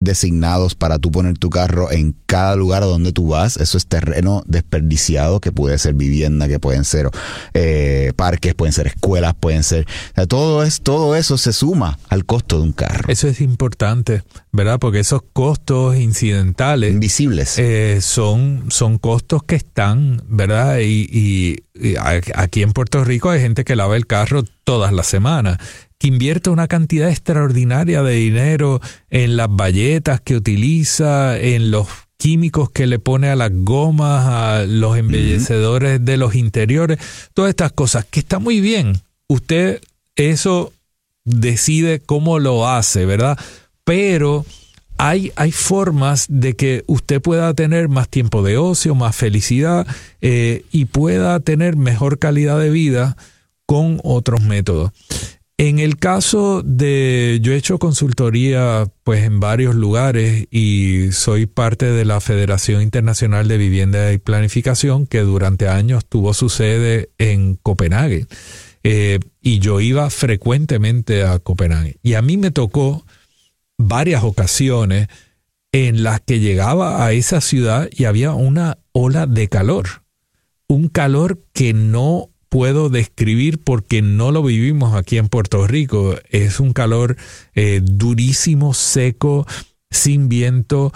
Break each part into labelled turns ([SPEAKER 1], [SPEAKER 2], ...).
[SPEAKER 1] designados para tú poner tu carro en cada lugar a donde tú vas. Eso es terreno desperdiciado, que puede ser vivienda, que pueden ser parques, pueden ser escuelas, pueden ser... O sea, todo eso se suma al costo de un carro.
[SPEAKER 2] Eso es importante, ¿verdad? Porque esos costos incidentales...
[SPEAKER 1] invisibles.
[SPEAKER 2] Son costos que están, ¿verdad? Y aquí en Puerto Rico hay gente que lava el carro todas las semanas, que invierte una cantidad extraordinaria de dinero en las bayetas que utiliza, en los químicos que le pone a las gomas, a los embellecedores de los interiores, todas estas cosas, que está muy bien. Usted eso decide cómo lo hace, ¿verdad? Pero hay formas de que usted pueda tener más tiempo de ocio, más felicidad y pueda tener mejor calidad de vida con otros métodos. En el caso de, yo he hecho consultoría pues en varios lugares y soy parte de la Federación Internacional de Vivienda y Planificación, que durante años tuvo su sede en Copenhague. Y yo iba frecuentemente a Copenhague. Y a mí me tocó varias ocasiones en las que llegaba a esa ciudad y había una ola de calor. Un calor que no puedo describir porque no lo vivimos aquí en Puerto Rico. Es un calor durísimo, seco, sin viento,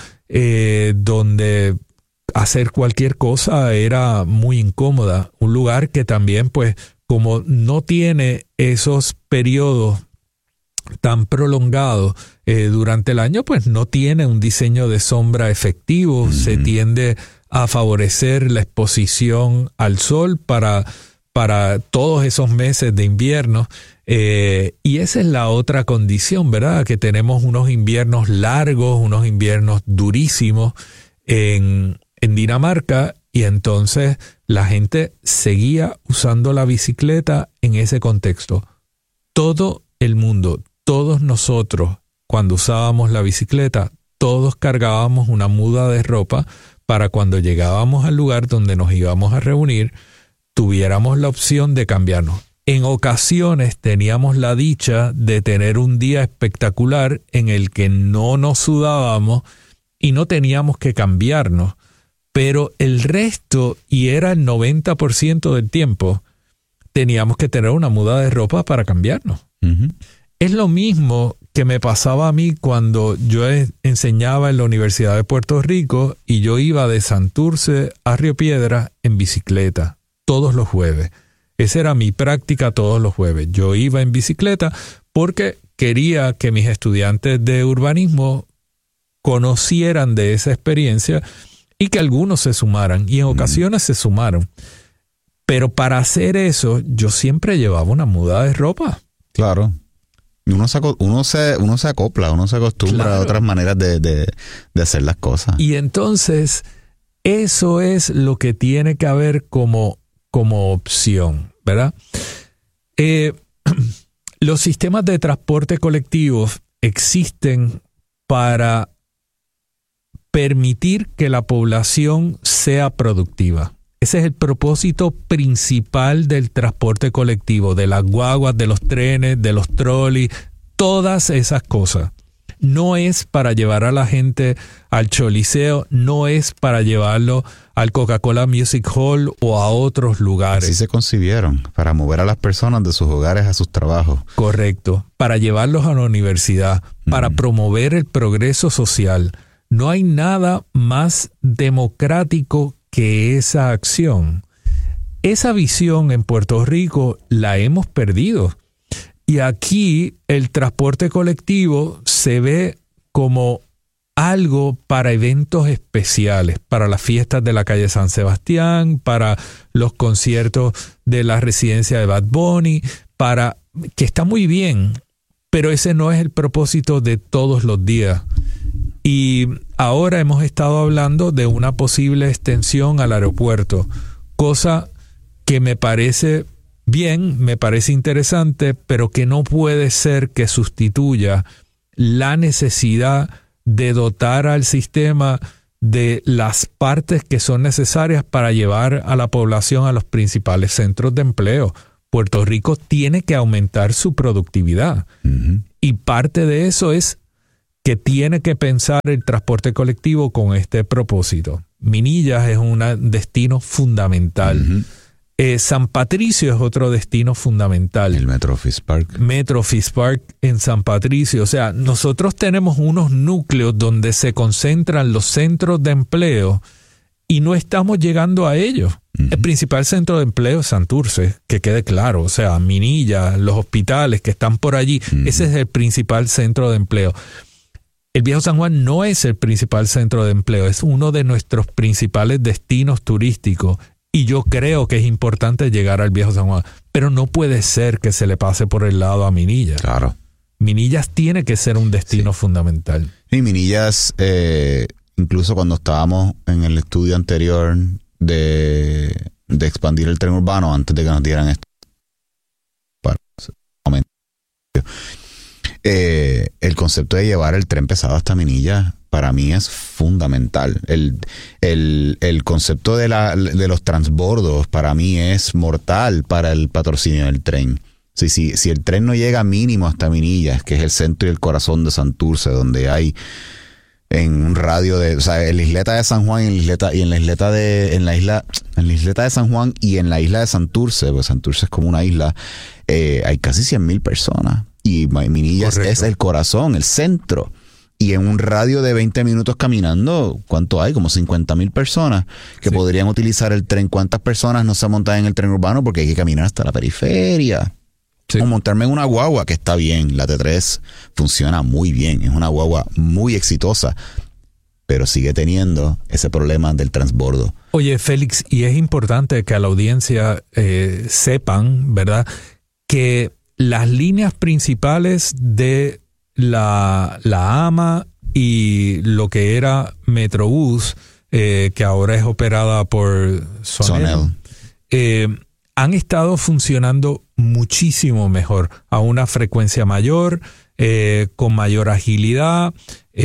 [SPEAKER 2] donde hacer cualquier cosa era muy incómoda. Un lugar que también, pues, como no tiene esos periodos tan prolongados durante el año, pues no tiene un diseño de sombra efectivo. Se tiende a favorecer la exposición al sol para todos esos meses de invierno. Y esa es la otra condición, ¿verdad? Que tenemos unos inviernos largos, unos inviernos durísimos en Dinamarca, y entonces la gente seguía usando la bicicleta en ese contexto. Todo el mundo, todos nosotros, cuando usábamos la bicicleta, todos cargábamos una muda de ropa para cuando llegábamos al lugar donde nos íbamos a reunir, tuviéramos la opción de cambiarnos. En ocasiones teníamos la dicha de tener un día espectacular en el que no nos sudábamos y no teníamos que cambiarnos, pero el resto, y era el 90% del tiempo, teníamos que tener una muda de ropa para cambiarnos. Es lo mismo que me pasaba a mí cuando yo enseñaba en la Universidad de Puerto Rico y yo iba de Santurce a Río Piedras en bicicleta todos los jueves. Esa era mi práctica todos los jueves. Yo iba en bicicleta porque quería que mis estudiantes de urbanismo conocieran de esa experiencia y que algunos se sumaran, y en ocasiones se sumaron. Pero para hacer eso, yo siempre llevaba una muda de ropa.
[SPEAKER 1] Claro. Uno se acopla, uno se acostumbra, claro, a otras maneras de hacer las cosas.
[SPEAKER 2] Y entonces, eso es lo que tiene que haber como opción, ¿verdad? Los sistemas de transporte colectivo existen para permitir que la población sea productiva. Ese es el propósito principal del transporte colectivo, de las guaguas, de los trenes, de los trolis, todas esas cosas. No es para llevar a la gente al Choliseo, no es para llevarlo al Coca-Cola Music Hall o a otros lugares.
[SPEAKER 1] Así se concibieron, para mover a las personas de sus hogares a sus trabajos.
[SPEAKER 2] Correcto, para llevarlos a la universidad, para promover el progreso social. No hay nada más democrático que esa acción. Esa visión en Puerto Rico la hemos perdido. Y aquí el transporte colectivo se ve como algo para eventos especiales, para las fiestas de la calle San Sebastián, para los conciertos de la residencia de Bad Bunny, que está muy bien, pero ese no es el propósito de todos los días. Y ahora hemos estado hablando de una posible extensión al aeropuerto, cosa que me parece bien, me parece interesante, pero que no puede ser que sustituya la necesidad de dotar al sistema de las partes que son necesarias para llevar a la población a los principales centros de empleo. Puerto Rico tiene que aumentar su productividad. Y parte de eso es que tiene que pensar el transporte colectivo con este propósito. Minillas es un destino fundamental. San Patricio es otro destino fundamental.
[SPEAKER 1] El Metro Office Park.
[SPEAKER 2] Metro Office Park en San Patricio. O sea, nosotros tenemos unos núcleos donde se concentran los centros de empleo y no estamos llegando a ellos. El principal centro de empleo es Santurce, que quede claro. O sea, Minilla, los hospitales que están por allí, ese es el principal centro de empleo. El Viejo San Juan no es el principal centro de empleo, es uno de nuestros principales destinos turísticos. Y yo creo que es importante llegar al Viejo San Juan, pero no puede ser que se le pase por el lado a Minillas.
[SPEAKER 1] Claro.
[SPEAKER 2] Minillas tiene que ser un destino fundamental.
[SPEAKER 1] Y Minillas, incluso cuando estábamos en el estudio anterior de expandir el tren urbano, antes de que nos dieran esto, para un momento, el concepto de llevar el tren pesado hasta Minillas para mí es fundamental. El concepto de los transbordos para mí es mortal para el patrocinio del tren. Si el tren no llega mínimo hasta Minillas, que es el centro y el corazón de Santurce, donde hay en un radio de, o sea, en la isleta de San Juan en la isleta de San Juan y en la isla de Santurce, pues Santurce es como una isla, hay casi 100,000 personas y Minillas es el corazón, el centro. Y en un radio de 20 minutos caminando, ¿cuánto hay? Como 50,000 personas que podrían utilizar el tren. ¿Cuántas personas no se montan en el tren urbano porque hay que caminar hasta la periferia? Sí. O montarme en una guagua, que está bien. La T3 funciona muy bien. Es una guagua muy exitosa. Pero sigue teniendo ese problema del transbordo.
[SPEAKER 2] Oye, Félix, y es importante que a la audiencia sepan, ¿verdad?, que las líneas principales de la AMA y lo que era Metrobús, que ahora es operada por Sonel, han estado funcionando muchísimo mejor, a una frecuencia mayor, con mayor agilidad.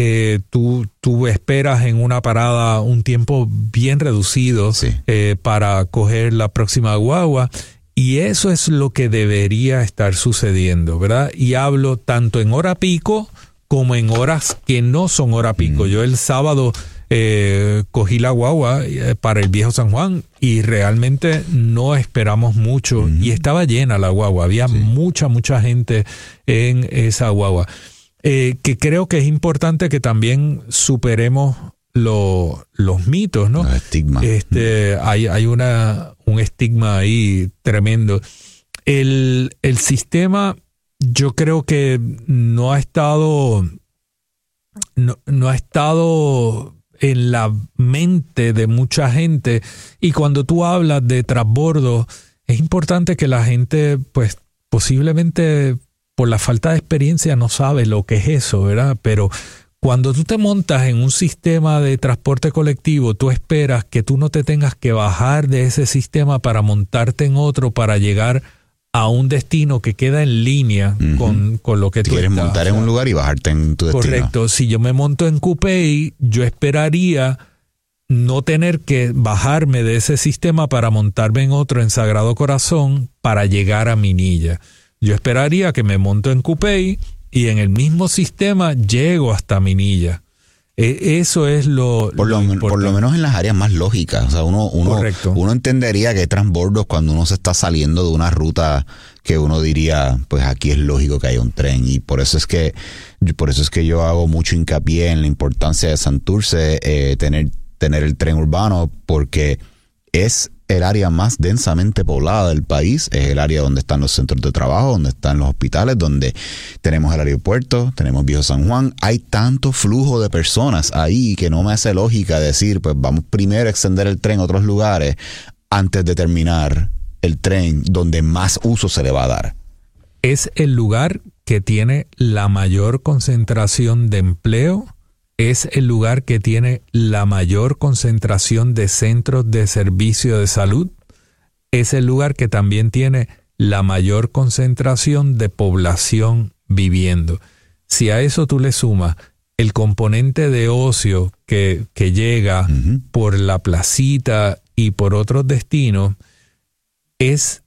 [SPEAKER 2] Tú esperas en una parada un tiempo bien reducido para coger la próxima guagua. Y eso es lo que debería estar sucediendo, ¿verdad? Y hablo tanto en hora pico como en horas que no son hora pico. Yo el sábado cogí la guagua para el Viejo San Juan y realmente no esperamos mucho. Y estaba llena la guagua. Había mucha gente en esa guagua. Que creo que es importante que también superemos los mitos, ¿no?
[SPEAKER 1] Los estigmas.
[SPEAKER 2] Hay un estigma ahí tremendo. El sistema, yo creo que no ha estado en la mente de mucha gente, y cuando tú hablas de transbordo, es importante que la gente, pues, posiblemente por la falta de experiencia no sabe lo que es eso, ¿verdad? Pero cuando tú te montas en un sistema de transporte colectivo, tú esperas que tú no te tengas que bajar de ese sistema para montarte en otro, para llegar a un destino que queda en línea con lo que tú
[SPEAKER 1] quieres
[SPEAKER 2] estás,
[SPEAKER 1] montar en un lugar y bajarte en tu destino.
[SPEAKER 2] Correcto. Si yo me monto en Coupé, yo esperaría no tener que bajarme de ese sistema para montarme en otro en Sagrado Corazón para llegar a Minilla. Yo esperaría que me monto en Coupé y en el mismo sistema llego hasta Minilla. Eso es por lo
[SPEAKER 1] menos en las áreas más lógicas. O sea, uno entendería que hay transbordos cuando uno se está saliendo de una ruta que uno diría, pues aquí es lógico que haya un tren. Y por eso es que yo hago mucho hincapié en la importancia de Santurce, tener el tren urbano, porque es el área más densamente poblada del país, es el área donde están los centros de trabajo, donde están los hospitales, donde tenemos el aeropuerto, tenemos Viejo San Juan. Hay tanto flujo de personas ahí que no me hace lógica decir, pues vamos primero a extender el tren a otros lugares antes de terminar el tren donde más uso se le va a dar.
[SPEAKER 2] Es el lugar que tiene la mayor concentración de empleo, es el lugar que tiene la mayor concentración de centros de servicio de salud, es el lugar que también tiene la mayor concentración de población viviendo. Si a eso tú le sumas el componente de ocio que llega por la placita y por otros destinos, es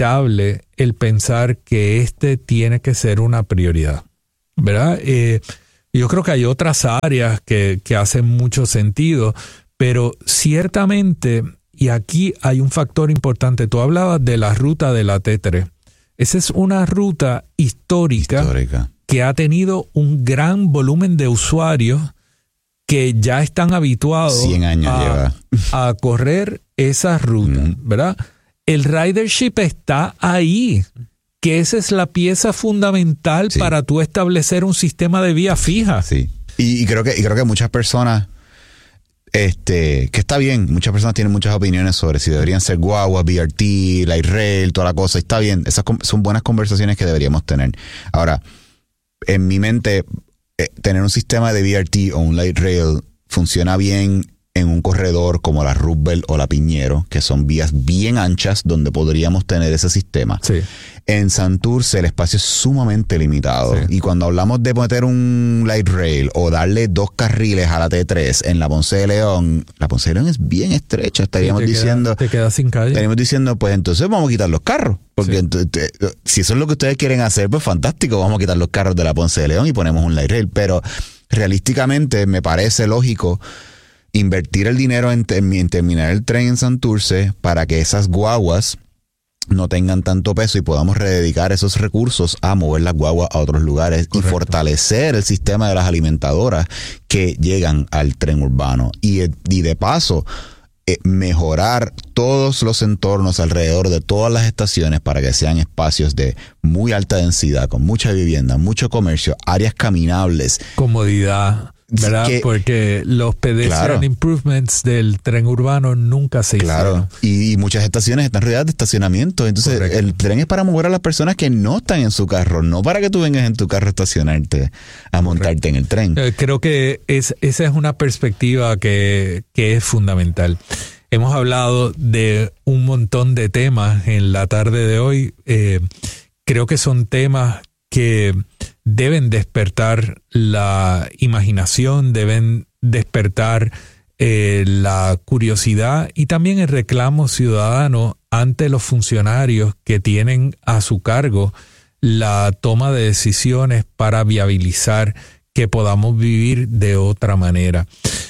[SPEAKER 2] inevitable el pensar que este tiene que ser una prioridad, ¿verdad? Yo creo que hay otras áreas que hacen mucho sentido, pero ciertamente, y aquí hay un factor importante, tú hablabas de la ruta de la T3. Esa es una ruta histórica que ha tenido un gran volumen de usuarios que ya están habituados
[SPEAKER 1] 100 años
[SPEAKER 2] a correr esa ruta, ¿verdad? El ridership está ahí, que esa es la pieza fundamental para tú establecer un sistema de vía fija.
[SPEAKER 1] Sí. Y creo que muchas personas, que está bien, muchas personas tienen muchas opiniones sobre si deberían ser guaguas, BRT, light rail, toda la cosa. Está bien, esas son buenas conversaciones que deberíamos tener. Ahora, en mi mente, tener un sistema de BRT o un light rail funciona bien en un corredor como la Roosevelt o la Piñero, que son vías bien anchas donde podríamos tener ese sistema.
[SPEAKER 2] Sí.
[SPEAKER 1] En Santurce el espacio es sumamente limitado. Sí. Y cuando hablamos de meter un light rail o darle 2 carriles a la T3 en la Ponce de León, la Ponce de León es bien estrecha. Estaríamos diciendo...
[SPEAKER 2] Te quedas sin calle.
[SPEAKER 1] Estaríamos diciendo, pues entonces vamos a quitar los carros. Porque entonces, si eso es lo que ustedes quieren hacer, pues fantástico, vamos a quitar los carros de la Ponce de León y ponemos un light rail. Pero realísticamente me parece lógico invertir el dinero en terminar el tren en Santurce para que esas guaguas no tengan tanto peso y podamos rededicar esos recursos a mover las guaguas a otros lugares. Correcto. Y fortalecer el sistema de las alimentadoras que llegan al tren urbano. Y de paso, mejorar todos los entornos alrededor de todas las estaciones para que sean espacios de muy alta densidad, con mucha vivienda, mucho comercio, áreas caminables.
[SPEAKER 2] Comodidad. ¿Verdad? Porque los pedestrian improvements del tren urbano nunca se hicieron.
[SPEAKER 1] Claro, y muchas estaciones están rodeadas de estacionamientos. Entonces, correcto, el tren es para mover a las personas que no están en su carro, no para que tú vengas en tu carro a estacionarte, a montarte en el tren.
[SPEAKER 2] Creo que esa es una perspectiva que es fundamental. Hemos hablado de un montón de temas en la tarde de hoy. Creo que son temas que deben despertar la imaginación, deben despertar la curiosidad y también el reclamo ciudadano ante los funcionarios que tienen a su cargo la toma de decisiones para viabilizar que podamos vivir de otra manera.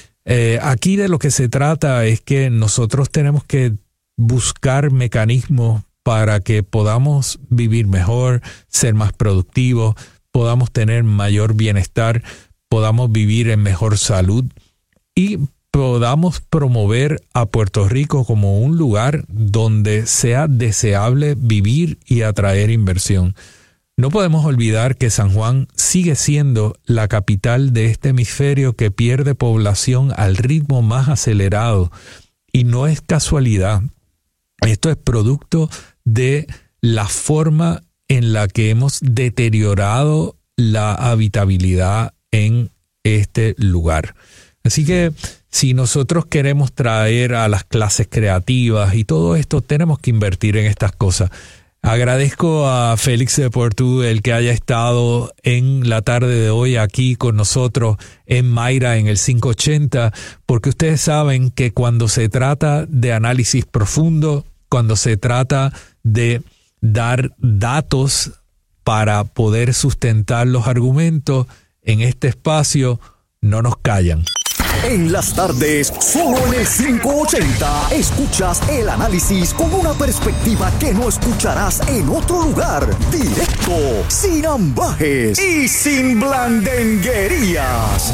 [SPEAKER 2] Aquí de lo que se trata es que nosotros tenemos que buscar mecanismos para que podamos vivir mejor, ser más productivos, podamos tener mayor bienestar, podamos vivir en mejor salud y podamos promover a Puerto Rico como un lugar donde sea deseable vivir y atraer inversión. No podemos olvidar que San Juan sigue siendo la capital de este hemisferio que pierde población al ritmo más acelerado y no es casualidad. Esto es producto de la forma en la que hemos deteriorado la habitabilidad en este lugar. Así que si nosotros queremos traer a las clases creativas y todo esto, tenemos que invertir en estas cosas. Agradezco a Félix de Portu el que haya estado en la tarde de hoy aquí con nosotros en Mayra en el 580, porque ustedes saben que cuando se trata de análisis profundo, cuando se trata de dar datos para poder sustentar los argumentos, en este espacio no nos callan.
[SPEAKER 3] En las tardes, solo en el 580, escuchas el análisis con una perspectiva que no escucharás en otro lugar. Directo, sin ambajes y sin blandenguerías.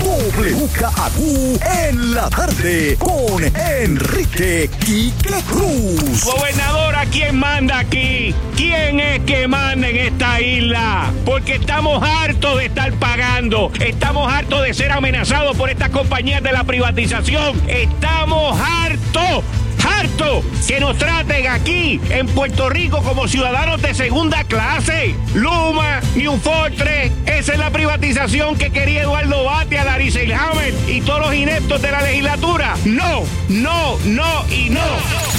[SPEAKER 3] WKAQ en la tarde con Enrique Quique Cruz.
[SPEAKER 4] Gobernador, ¿a quién manda aquí? ¿Quién es que manda en esta isla? Porque estamos hartos de estar pagando. Estamos hartos de ser amenazados por estas compañías de la privatización. Estamos hartos que nos traten aquí en Puerto Rico como ciudadanos de segunda clase. Luma, New Fortress, esa es la privatización que quería Eduardo Batia, Larry Selhammer y todos los ineptos de la legislatura. No y no.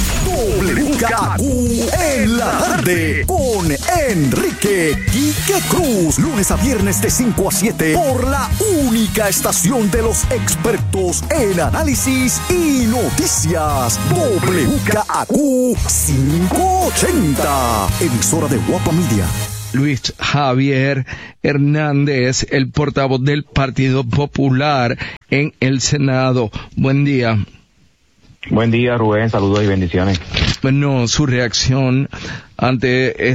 [SPEAKER 3] WKAQ en la tarde con Enrique Quique Cruz. Lunes a viernes de 5 a 7 por la única estación de los expertos en análisis y noticias. WKAQ 580, emisora de Guapa Media.
[SPEAKER 5] Luis Javier Hernández, el portavoz del Partido Popular en el Senado. Buen día.
[SPEAKER 6] Buen día, Rubén. Saludos y bendiciones.
[SPEAKER 5] Bueno, su reacción ante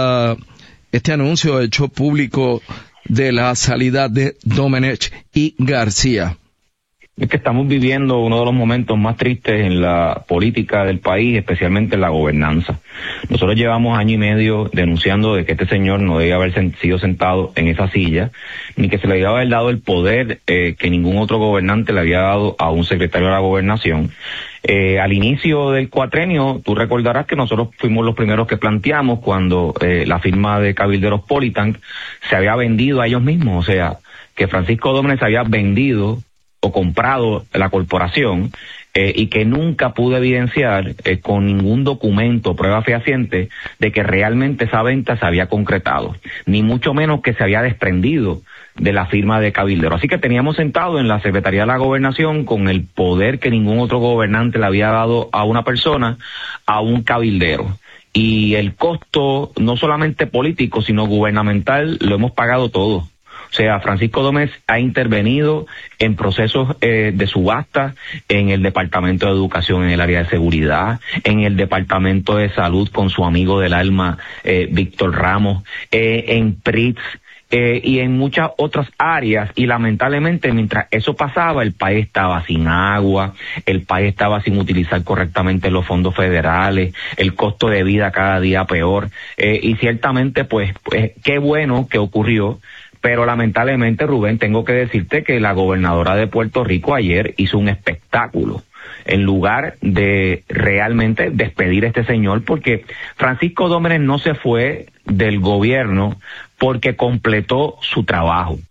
[SPEAKER 5] este anuncio hecho público de la salida de Domenech y García.
[SPEAKER 6] Es que estamos viviendo uno de los momentos más tristes en la política del país, especialmente en la gobernanza. Nosotros llevamos año y medio denunciando de que este señor no debía haber sido sentado en esa silla, ni que se le debía haber dado el poder que ningún otro gobernante le había dado a un secretario de la gobernación. Al inicio del cuatrenio, tú recordarás que nosotros fuimos los primeros que planteamos cuando la firma de cabilderos Politank se había vendido a ellos mismos, o sea, que Francisco Domenech había vendido o comprado la corporación y que nunca pudo evidenciar con ningún documento, prueba fehaciente, de que realmente esa venta se había concretado, ni mucho menos que se había desprendido de la firma de cabildero. Así que teníamos sentado en la Secretaría de la Gobernación con el poder que ningún otro gobernante le había dado a una persona, a un cabildero. Y el costo, no solamente político, sino gubernamental, lo hemos pagado todos. O sea, Francisco Domenech ha intervenido en procesos de subasta en el Departamento de Educación, en el área de seguridad, en el Departamento de Salud con su amigo del alma, Víctor Ramos, en PRITS, y en muchas otras áreas, y lamentablemente mientras eso pasaba el país estaba sin agua, el país estaba sin utilizar correctamente los fondos federales, el costo de vida cada día peor, y ciertamente pues qué bueno que ocurrió. Pero lamentablemente, Rubén, tengo que decirte que la gobernadora de Puerto Rico ayer hizo un espectáculo en lugar de realmente despedir a este señor, porque Francisco Domenech no se fue del gobierno porque completó su trabajo.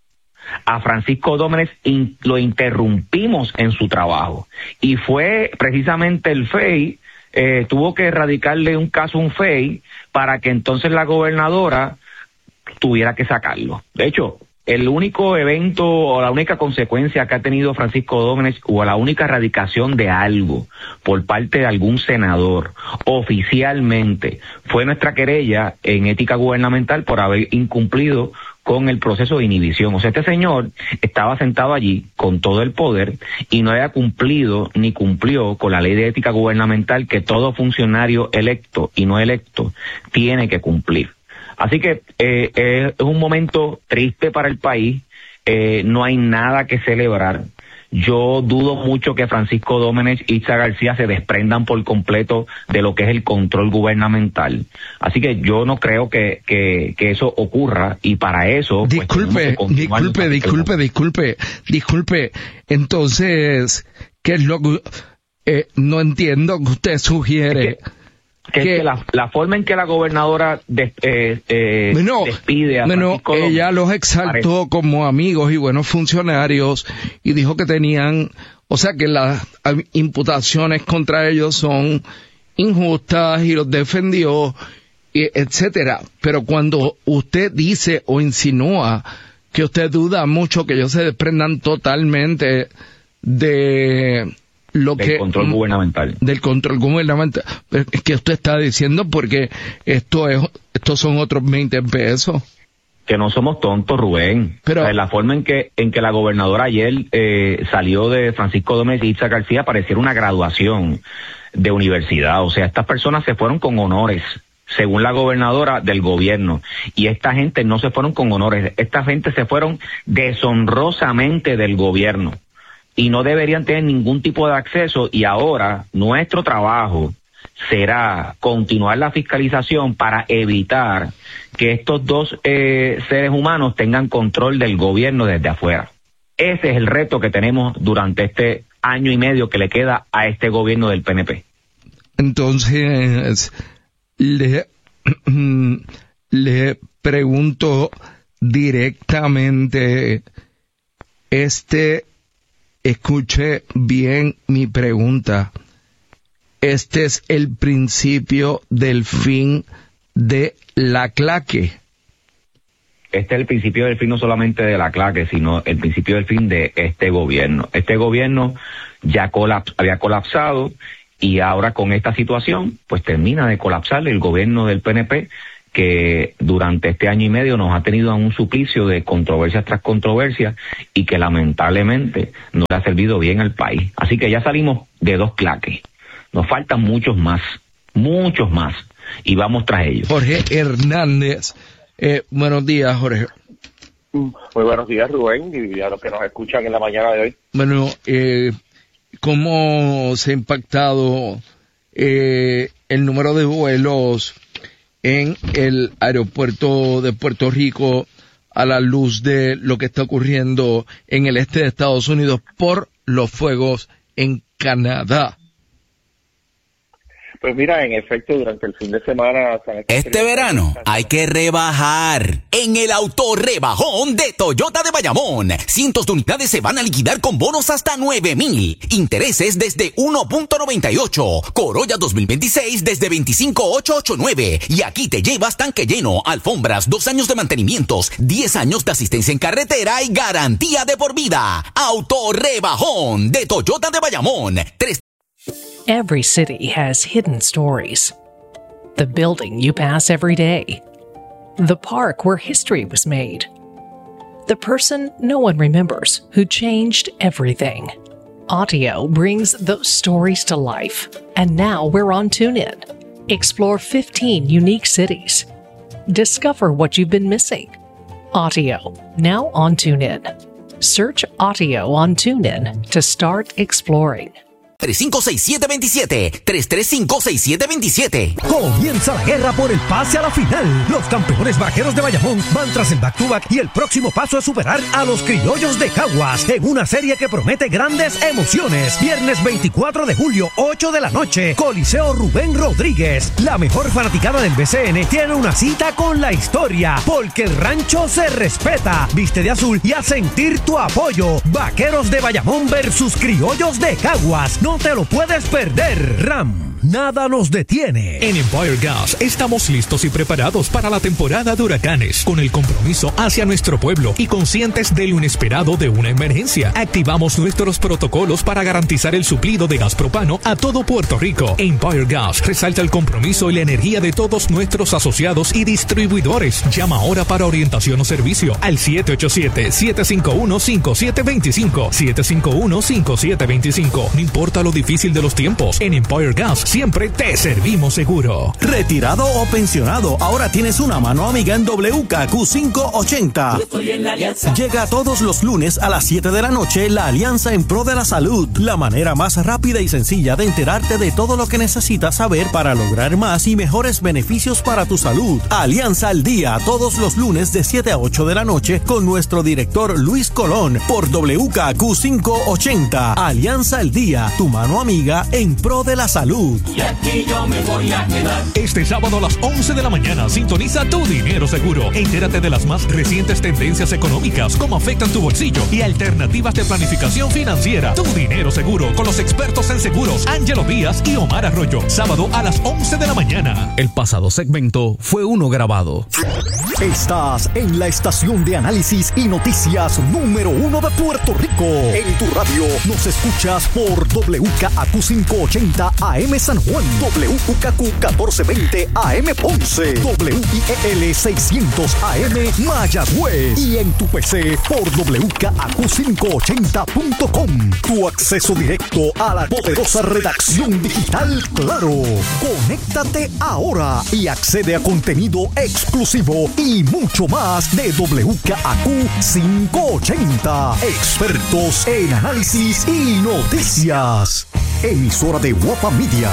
[SPEAKER 6] A Francisco Domenech lo interrumpimos en su trabajo y fue precisamente el FEI, tuvo que erradicarle un caso a un FEI para que entonces la gobernadora tuviera que sacarlo. De hecho, el único evento o la única consecuencia que ha tenido Francisco Domenech o la única erradicación de algo por parte de algún senador oficialmente fue nuestra querella en ética gubernamental por haber incumplido con el proceso de inhibición. O sea, este señor estaba sentado allí con todo el poder y no había cumplido ni cumplió con la ley de ética gubernamental que todo funcionario electo y no electo tiene que cumplir. Así que es un momento triste para el país, no hay nada que celebrar. Yo dudo mucho que Francisco Domenech y Itza García se desprendan por completo de lo que es el control gubernamental. Así que yo no creo que eso ocurra, y para eso...
[SPEAKER 5] Disculpe. Entonces, ¿qué es lo que... no entiendo que usted sugiere...
[SPEAKER 6] Que la forma en que la gobernadora despide a Francisco Domenech,
[SPEAKER 5] ella los exaltó como amigos y buenos funcionarios y dijo que tenían, o sea que las imputaciones contra ellos son injustas y los defendió, etcétera. Pero cuando usted dice o insinúa que usted duda mucho que ellos se desprendan totalmente del control gubernamental. Del control gubernamental. Pero es que usted está diciendo porque estos son otros 20 pesos.
[SPEAKER 6] Que no somos tontos, Rubén. Pero o sea, la forma en que la gobernadora ayer salió de Francisco Domenech y Itza García pareciera una graduación de universidad. O sea, estas personas se fueron con honores, según la gobernadora del gobierno. Y esta gente no se fueron con honores. Esta gente se fueron deshonrosamente del gobierno. Y no deberían tener ningún tipo de acceso, y ahora nuestro trabajo será continuar la fiscalización para evitar que estos dos seres humanos tengan control del gobierno desde afuera. Ese es el reto que tenemos durante este año y medio que le queda a este gobierno del PNP.
[SPEAKER 5] Entonces, le pregunto directamente, escuche bien mi pregunta. Este es el principio del fin de la claque.
[SPEAKER 6] Este es el principio del fin no solamente de la claque, sino el principio del fin de este gobierno. Este gobierno ya había colapsado, y ahora con esta situación, pues termina de colapsar el gobierno del PNP, que durante este año y medio nos ha tenido a un suplicio de controversias tras controversias y que lamentablemente no le ha servido bien al país. Así que ya salimos de 2 claques. Nos faltan muchos más, y vamos tras ellos.
[SPEAKER 5] Jorge Hernández. Buenos días, Jorge.
[SPEAKER 7] Muy buenos días, Rubén, y a los que nos escuchan en la mañana de hoy.
[SPEAKER 5] Bueno, ¿cómo se ha impactado el número de vuelos en el aeropuerto de Puerto Rico a la luz de lo que está ocurriendo en el este de Estados Unidos por los fuegos en Canadá?
[SPEAKER 7] Pues mira, en efecto, durante el fin de semana...
[SPEAKER 8] Este verano hay que rebajar. En el autorrebajón de Toyota de Bayamón, cientos de unidades se van a liquidar con bonos hasta 9,000. Intereses desde 1.98. Corolla 2026 desde 25,889. Y aquí te llevas tanque lleno, alfombras, 2 años de mantenimientos, 10 años de asistencia en carretera y garantía de por vida. Autorrebajón de Toyota de Bayamón.
[SPEAKER 9] Every city has hidden stories. The building you pass every day. The park where history was made. The person no one remembers who changed everything. Audio brings those stories to life. And now we're on TuneIn. Explore 15 unique cities. Discover what you've been missing. Audio, now on TuneIn. Search Audio on TuneIn to start exploring.
[SPEAKER 8] 335-6727. 335-6727.
[SPEAKER 10] Comienza la guerra por el pase a la final. Los campeones vaqueros de Bayamón van tras el back-to-back y el próximo paso es superar a los criollos de Caguas en una serie que promete grandes emociones. Viernes 24 de julio, 8 de la noche, Coliseo Rubén Rodríguez. La mejor fanaticada del BCN tiene una cita con la historia, porque el rancho se respeta. Viste de azul y a sentir tu apoyo. Vaqueros de Bayamón versus criollos de Caguas. No te lo puedes perder. RAM, nada nos detiene.
[SPEAKER 11] En Empire Gas estamos listos y preparados para la temporada de huracanes, con el compromiso hacia nuestro pueblo y conscientes de lo inesperado de una emergencia. Activamos nuestros protocolos para garantizar el suplido de gas propano a todo Puerto Rico. Empire Gas resalta el compromiso y la energía de todos nuestros asociados y distribuidores. Llama ahora para orientación o servicio al 787-751-5725. 751-5725. No importa lo difícil de los tiempos, en Empire Gas siempre te servimos seguro.
[SPEAKER 10] Retirado o pensionado, ahora tienes una mano amiga en WKQ 580. Llega todos los lunes a las 7 de la noche la Alianza en Pro de la Salud, la manera más rápida y sencilla de enterarte de todo lo que necesitas saber para lograr más y mejores beneficios para tu salud. Alianza al Día, todos los lunes de 7 a 8 de la noche con nuestro director Luis Colón por WKQ 580. Alianza al Día, tu mano amiga en pro de la salud.
[SPEAKER 11] Y aquí yo me voy a quedar. Este sábado a las 11 de la mañana sintoniza Tu Dinero Seguro. Entérate de las más recientes tendencias económicas, cómo afectan tu bolsillo y alternativas de planificación financiera. Tu Dinero Seguro con los expertos en seguros Ángelo Díaz y Omar Arroyo. Sábado a las 11 de la mañana.
[SPEAKER 10] El pasado segmento fue uno grabado.
[SPEAKER 3] Estás en la estación de análisis y noticias número 1 de Puerto Rico. En tu radio nos escuchas por WKAQ 580 AM San Juan, WKAQ 1420 AM Ponce, WIEL 600 AM Mayagüez y en tu PC por WKAQ580.com. Tu acceso directo a la poderosa redacción digital Claro. Conéctate ahora y accede a contenido exclusivo y mucho más de WKAQ 580. Expertos en análisis y noticias. Emisora de Guapa Media.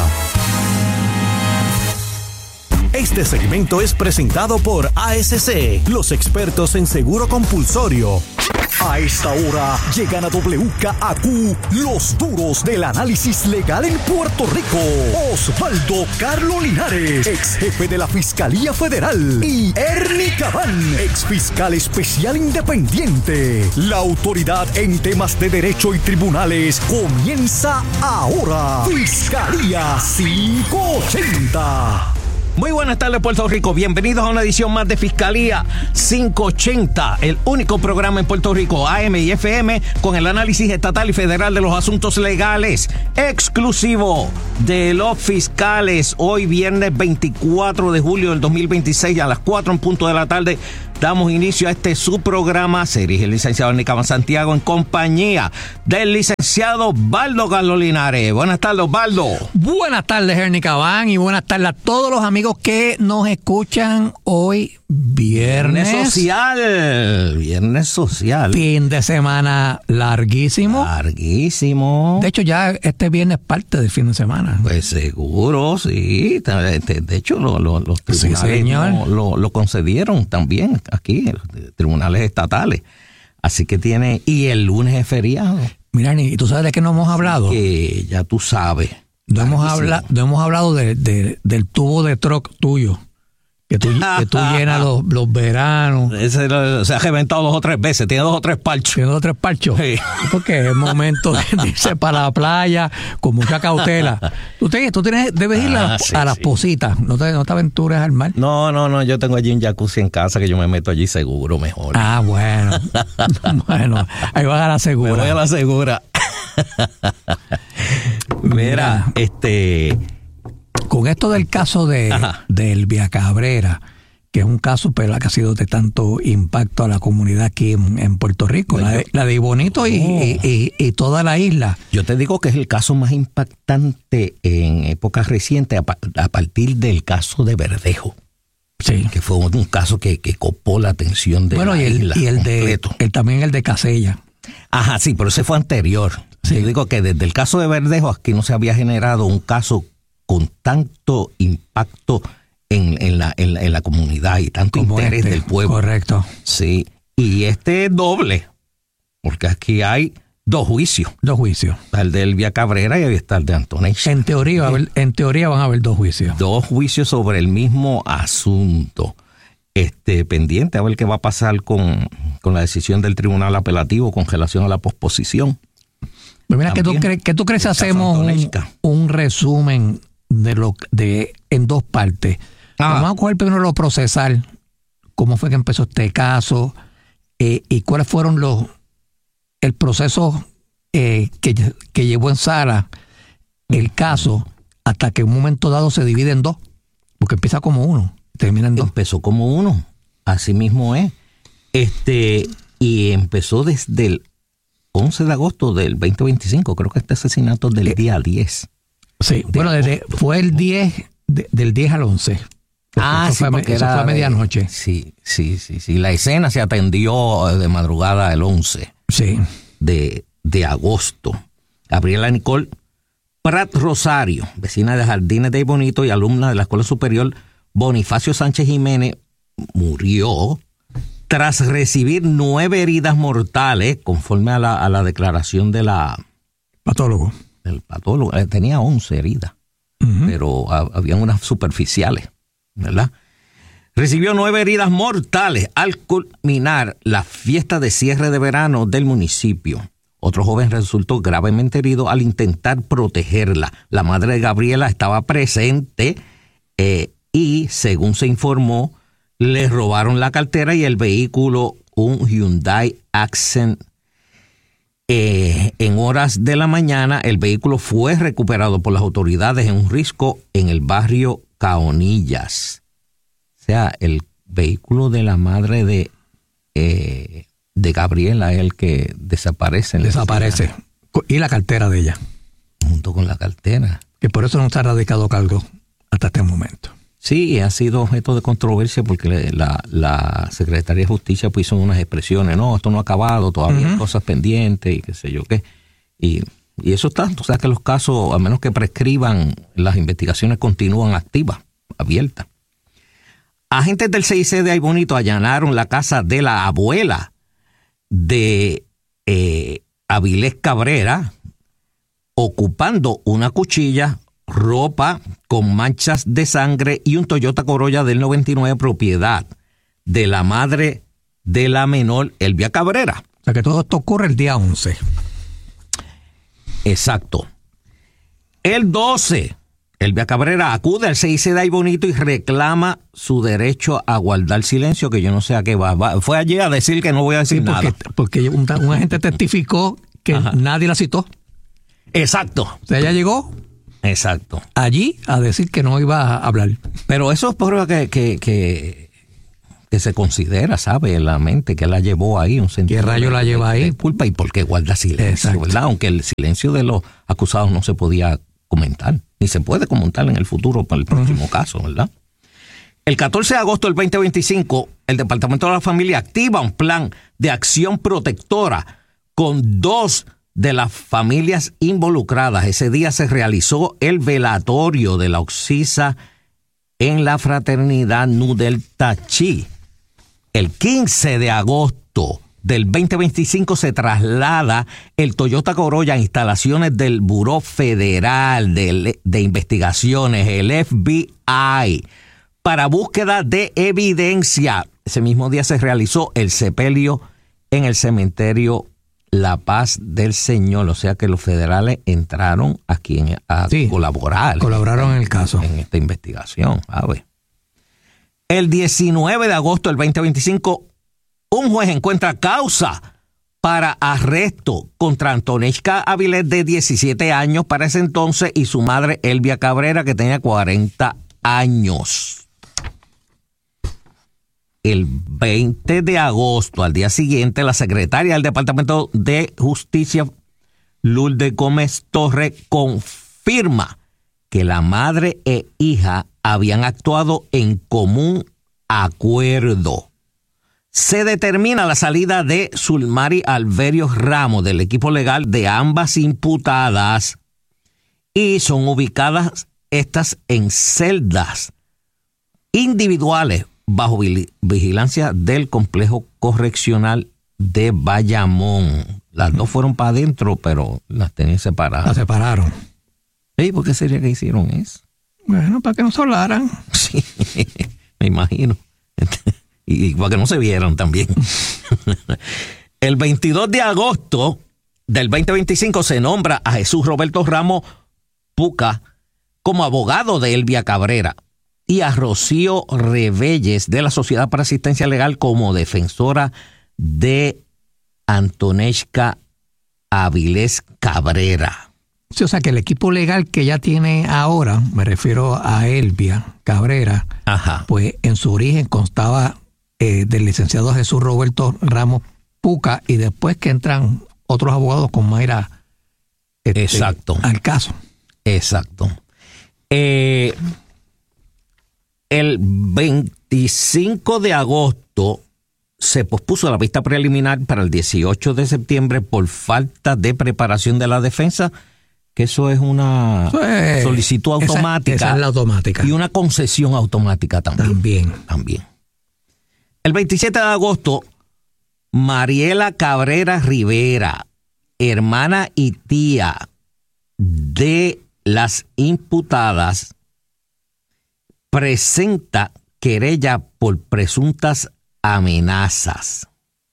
[SPEAKER 10] Este segmento es presentado por ASC, los expertos en seguro compulsorio.
[SPEAKER 3] A esta hora llegan a WKAQ los duros del análisis legal en Puerto Rico. Osvaldo Carlos Linares, ex jefe de la Fiscalía Federal, y Ernie Cabán, ex fiscal especial independiente. La autoridad en temas de derecho y tribunales comienza ahora. Fiscalía 580.
[SPEAKER 12] Muy buenas tardes, Puerto Rico. Bienvenidos a una edición más de Fiscalía 580, el único programa en Puerto Rico, AM y FM, con el análisis estatal y federal de los asuntos legales, exclusivo de los fiscales. Hoy, viernes 24 de julio del 2026, a las 4 en punto de la tarde, damos inicio a este su programa. Se dirige el licenciado Nicaban Santiago en compañía del licenciado Baldo Carlos Linares. Buenas tardes, Baldo.
[SPEAKER 13] Buenas tardes, Ernie Cabán, y buenas tardes a todos los amigos que nos escuchan hoy viernes
[SPEAKER 12] social. Viernes social.
[SPEAKER 13] Fin de semana larguísimo.
[SPEAKER 12] Larguísimo.
[SPEAKER 13] De hecho, ya este viernes parte del fin de semana.
[SPEAKER 12] Pues seguro, sí. De hecho, los tribunales lo concedieron también aquí, tribunales estatales. Así que tiene... Y el lunes es feriado.
[SPEAKER 13] Mira, ¿y tú sabes de qué no hemos hablado?
[SPEAKER 12] Que ya tú sabes.
[SPEAKER 13] No hemos hablado del tubo de truck tuyo. Que tú llenas los veranos.
[SPEAKER 12] Ese se ha reventado 2 o 3 veces. Tiene 2 o 3 parchos.
[SPEAKER 13] ¿Tiene 2 o 3 parchos?
[SPEAKER 12] Sí.
[SPEAKER 13] Porque es momento de irse para la playa con mucha cautela. Tú debes ir a las positas. No te aventures al mar.
[SPEAKER 12] No. Yo tengo allí un jacuzzi en casa que yo me meto allí seguro mejor.
[SPEAKER 13] Ah, bueno. Bueno, ahí vas a la segura.
[SPEAKER 12] Me voy a la segura. Mira,
[SPEAKER 13] con esto del caso de Elvia Cabrera, que es un caso que ha sido de tanto impacto a la comunidad aquí en Puerto Rico, la de Ibonito y toda la isla.
[SPEAKER 12] Yo te digo que es el caso más impactante en épocas recientes a partir del caso de Verdejo.
[SPEAKER 13] Sí.
[SPEAKER 12] Que fue un caso que copó la atención de la isla.
[SPEAKER 13] Y también el de Casella.
[SPEAKER 12] Ajá, sí, pero ese fue anterior. Sí. Yo digo que desde el caso de Verdejo aquí no se había generado un caso con tanto impacto en la comunidad y tanto como interés del pueblo.
[SPEAKER 13] Correcto.
[SPEAKER 12] Sí, y este es doble, porque aquí hay 2 juicios.
[SPEAKER 13] 2 juicios.
[SPEAKER 12] Está el de Elvia Cabrera y ahí está el de Antonesia.
[SPEAKER 13] En teoría van a haber 2 juicios.
[SPEAKER 12] 2 juicios sobre el mismo asunto. Pendiente a ver qué va a pasar con la decisión del Tribunal Apelativo con relación a la posposición.
[SPEAKER 13] Pues mira, ¿qué tú crees si hacemos un resumen en 2 partes? Vamos a coger primero lo procesal, cómo fue que empezó este caso y cuáles fueron el proceso que llevó en sala el caso hasta que en un momento dado se divide en 2, porque empieza como 1, termina en 2.
[SPEAKER 12] Empezó como 1, así mismo es. Y empezó desde el 11 de agosto del 2025, creo que este asesinato del día 10.
[SPEAKER 13] Sí, bueno, fue el 10, del 10 al 11. Eso fue a medianoche.
[SPEAKER 12] Sí. La escena se atendió de madrugada el 11 de agosto. Gabriela Nicole Prat Rosario, vecina de Jardines de Ibonito y alumna de la Escuela Superior Bonifacio Sánchez Jiménez, murió tras recibir 9 heridas mortales, conforme a la declaración de
[SPEAKER 13] patólogo.
[SPEAKER 12] Del patólogo. Tenía 11 heridas, pero habían unas superficiales, ¿verdad? Recibió 9 heridas mortales al culminar la fiesta de cierre de verano del municipio. Otro joven resultó gravemente herido al intentar protegerla. La madre de Gabriela estaba presente y, según se informó, le robaron la cartera y el vehículo, un Hyundai Accent. En horas de la mañana, el vehículo fue recuperado por las autoridades en un risco en el barrio Caonillas. O sea, el vehículo de la madre de Gabriela es el que desaparece.
[SPEAKER 13] Desaparece. Y la cartera de ella.
[SPEAKER 12] Junto con la cartera.
[SPEAKER 13] Que por eso no se ha radicado cargo hasta este momento.
[SPEAKER 12] Sí, ha sido objeto de controversia porque la Secretaría de Justicia pues hizo unas expresiones, no, esto no ha acabado, todavía hay cosas pendientes y qué sé yo qué. Y eso está, o sea que los casos, a menos que prescriban, las investigaciones continúan activas, abiertas. Agentes del CIC de Aybonito allanaron la casa de la abuela de Avilés Cabrera, ocupando una cuchilla, ropa con manchas de sangre y un Toyota Corolla del 99 propiedad de la madre de la menor Elvia Cabrera.
[SPEAKER 13] O sea que todo esto ocurre el día 11.
[SPEAKER 12] Exacto. El 12 Elvia Cabrera acude al CIC de Ay Bonito y reclama su derecho a guardar silencio, que yo no sé a qué va. Fue allí a decir que no voy a decir nada.
[SPEAKER 13] Porque un agente testificó que nadie la citó.
[SPEAKER 12] Exacto.
[SPEAKER 13] O sea, ella llegó.
[SPEAKER 12] Exacto.
[SPEAKER 13] Allí a decir que no iba a hablar.
[SPEAKER 12] Pero eso es prueba que se considera, ¿sabe? En la mente, que la llevó ahí. Un sentido
[SPEAKER 13] ¿Qué rayo la lleva ahí?
[SPEAKER 12] Culpa y por qué guarda silencio,
[SPEAKER 13] exacto,
[SPEAKER 12] ¿verdad? Aunque el silencio de los acusados no se podía comentar, ni se puede comentar en el futuro para el próximo caso, ¿verdad? El 14 de agosto del 2025, el Departamento de la Familia activa un plan de acción protectora con 2 de las familias involucradas. Ese día se realizó el velatorio de la occisa en la fraternidad Nu Delta Chi. El 15 de agosto del 2025 se traslada el Toyota Corolla a instalaciones del Buró Federal de Investigaciones, el FBI, para búsqueda de evidencia. Ese mismo día se realizó el sepelio en el cementerio La Paz del Señor. O sea que los federales entraron aquí a colaborar.
[SPEAKER 13] Colaboraron en el caso.
[SPEAKER 12] En esta investigación. A ver. El 19 de agosto del 2025, un juez encuentra causa para arresto contra Antoneshka Avilés, de 17 años para ese entonces, y su madre Elvia Cabrera, que tenía 40 años. El 20 de agosto, al día siguiente, la secretaria del Departamento de Justicia, Lourdes Gómez Torre, confirma que la madre e hija habían actuado en común acuerdo. Se determina la salida de Zulmari Alverio Ramos del equipo legal de ambas imputadas y son ubicadas estas en celdas individuales bajo vigilancia del complejo correccional de Bayamón. Las dos fueron para adentro, pero las tenían separadas.
[SPEAKER 13] Las separaron.
[SPEAKER 12] ¿Y por qué sería que hicieron eso?
[SPEAKER 13] Bueno, para que no se hablaran.
[SPEAKER 12] Sí, me imagino. Y para que no se vieran también. El 22 de agosto del 2025 se nombra a Jesús Roberto Ramos Puca como abogado de Elvia Cabrera y a Rocío Rebelles de la Sociedad para Asistencia Legal como defensora de Antoneshka Avilés Cabrera.
[SPEAKER 13] Sí, o sea que el equipo legal que ella tiene ahora, me refiero a Elvia Cabrera, pues en su origen constaba del licenciado Jesús Roberto Ramos Puca, y después que entran otros abogados con Mayra
[SPEAKER 12] exacto,
[SPEAKER 13] al caso.
[SPEAKER 12] Exacto. El 25 de agosto se pospuso la vista preliminar para el 18 de septiembre por falta de preparación de la defensa, que eso es una solicitud automática.
[SPEAKER 13] Esa es la automática.
[SPEAKER 12] Y una concesión automática también. El 27 de agosto, Mariela Cabrera Rivera, hermana y tía de las imputadas, presenta querella por presuntas amenazas.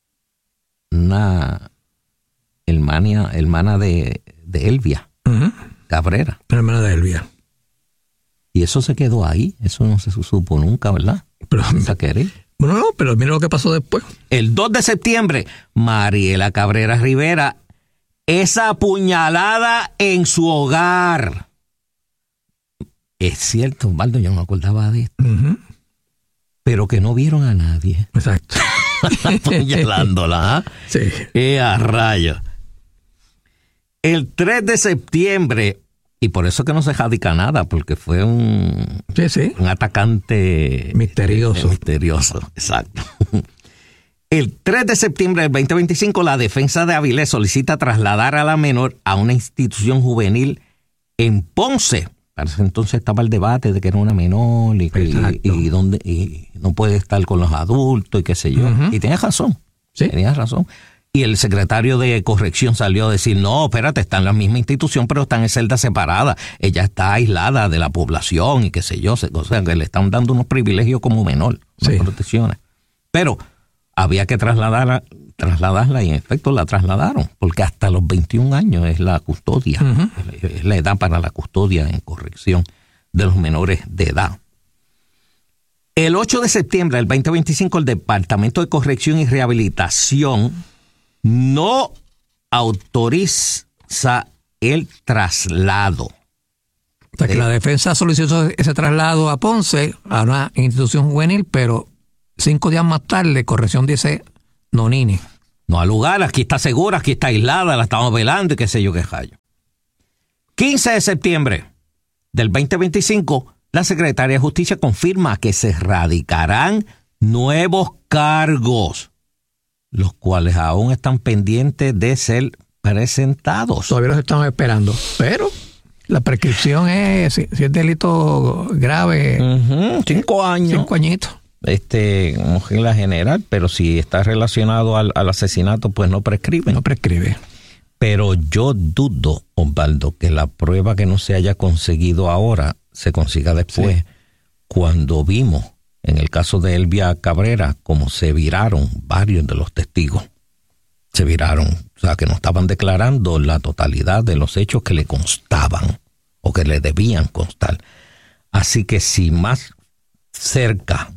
[SPEAKER 12] Una hermana de Elvia Cabrera.
[SPEAKER 13] Hermana de Elvia.
[SPEAKER 12] Y eso se quedó ahí. Eso no se supo nunca, ¿verdad?
[SPEAKER 13] Pero,
[SPEAKER 12] esa querella.
[SPEAKER 13] Bueno, no, pero mira lo que pasó después.
[SPEAKER 12] El 2 de septiembre, Mariela Cabrera Rivera es apuñalada en su hogar. Es cierto, Osvaldo, yo no me acordaba de esto. Pero que no vieron a nadie.
[SPEAKER 13] Exacto.
[SPEAKER 12] Apuñalándola, ¿ah?
[SPEAKER 13] Sí.
[SPEAKER 12] A rayos. El 3 de septiembre, y por eso que no se radica nada, porque fue un atacante
[SPEAKER 13] misterioso.
[SPEAKER 12] Misterioso, exacto. El 3 de septiembre del 2025, la defensa de Avilés solicita trasladar a la menor a una institución juvenil en Ponce. Para ese entonces estaba el debate de que era una menor y no puede estar con los adultos y qué sé yo. Y tenía razón.
[SPEAKER 13] ¿Sí?
[SPEAKER 12] Tenía razón. Y el secretario de corrección salió a decir, no, espérate, está en la misma institución, pero está en celdas separadas. Ella está aislada de la población y qué sé yo. O sea, que le están dando unos privilegios como menor, unas protecciones. Pero había que trasladarla y en efecto la trasladaron, porque hasta los 21 años es la custodia, es la edad para la custodia en corrección. de los menores de edad. El 8 de septiembre del 2025, el Departamento de Corrección y Rehabilitación no autoriza el traslado.
[SPEAKER 13] O sea, que la defensa solicitó ese traslado a Ponce, a una institución juvenil, pero 5 días más tarde, corrección dice no, nini.
[SPEAKER 12] No al lugar, aquí está segura, aquí está aislada, la estamos velando y qué sé yo qué rayo. 15 de septiembre del 2025, la Secretaría de Justicia confirma que se radicarán nuevos cargos, los cuales aún están pendientes de ser presentados.
[SPEAKER 13] Todavía los estamos esperando, pero la prescripción es, si es delito grave,
[SPEAKER 12] 5 años.
[SPEAKER 13] 5 añitos.
[SPEAKER 12] Como regla general, pero si está relacionado al asesinato, pues no prescribe.
[SPEAKER 13] No prescribe.
[SPEAKER 12] Pero yo dudo, Osvaldo, que la prueba que no se haya conseguido ahora se consiga después. Sí. Cuando vimos, en el caso de Elvia Cabrera, cómo se viraron varios de los testigos. Se viraron, o sea, que no estaban declarando la totalidad de los hechos que le constaban o que le debían constar. Así que si más cerca